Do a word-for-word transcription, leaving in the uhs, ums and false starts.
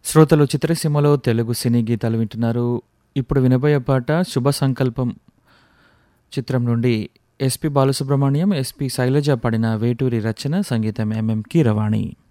శ్రోతలు చిత్రసీమలో తెలుగు సినీ గీతాలు వింటున్నారు. ఇప్పుడు వినబోయే పాట శుభ సంకల్పం చిత్రం నుండి ఎస్పి బాలసుబ్రహ్మణ్యం, ఎస్పి శైలజ పాడిన వేటూరి రచన, సంగీతం ఎంఎం కీరవాణి.